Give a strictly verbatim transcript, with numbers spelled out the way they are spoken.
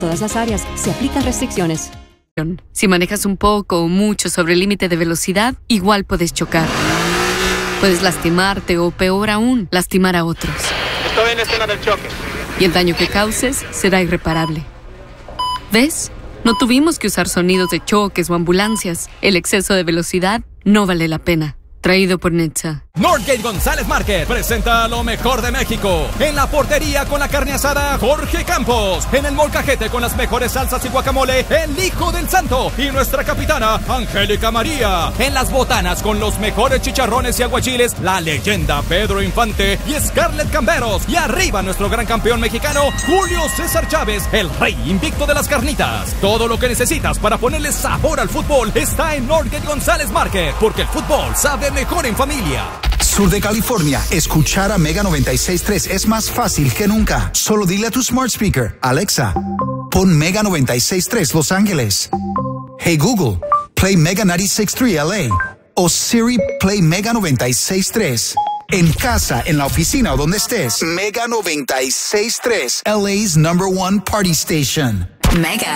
Todas las áreas. Se aplican restricciones. Si manejas un poco o mucho sobre el límite de velocidad, igual puedes chocar. Puedes lastimarte o, peor aún, lastimar a otros. Estoy en la escena del choque. Y el daño que causes será irreparable. ¿Ves? No tuvimos que usar sonidos de choques o ambulancias. El exceso de velocidad no vale la pena. Traído por Netza. Northgate González Market presenta lo mejor de México. En la portería con la carne asada, Jorge Campos. En el molcajete con las mejores salsas y guacamole, el Hijo del Santo. Y nuestra capitana, Angélica María. En las botanas con los mejores chicharrones y aguachiles, la leyenda Pedro Infante y Scarlett Camberos. Y arriba nuestro gran campeón mexicano, Julio César Chávez, el rey invicto de las carnitas. Todo lo que necesitas para ponerle sabor al fútbol está en Northgate González Market. Porque el fútbol sabe mejor en familia. Sur de California, escuchar a Mega noventa y seis punto tres es más fácil que nunca. Solo dile a tu smart speaker, Alexa, pon Mega noventa y seis punto tres Los Ángeles. Hey Google, play Mega noventa y seis punto tres L A. O Siri, play Mega noventa y seis punto tres. En casa, en la oficina o donde estés, Mega noventa y seis punto tres, L A's number one party station. Mega.